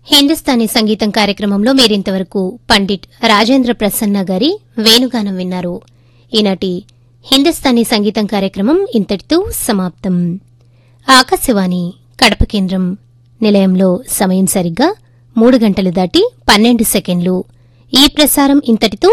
హిందుస్థానీ సంగీతం కార్యక్రమంలో మీరింతవరకు పండిట్ రాజేంద్ర ప్రసన్న గారి వేణుగానం విన్నారు. ఈనాటి హిందుస్థానీ సంగీతం కార్యక్రమం ఇంతటితో సమాప్తం. ఆకాశవాణి కడప కేంద్రం నిలయంలో సమయం సరిగ్గా 3 గంటలు దాటి 12 సెకండ్లు. ఈ ప్రసారం ఇంతటితో